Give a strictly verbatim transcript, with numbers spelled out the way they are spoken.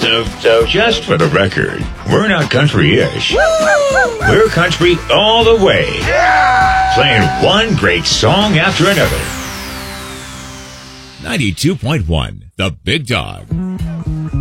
So, so just for the record, we're not country-ish. We're country all the way. Playing one great song after another. ninety-two point one, The Big Dog.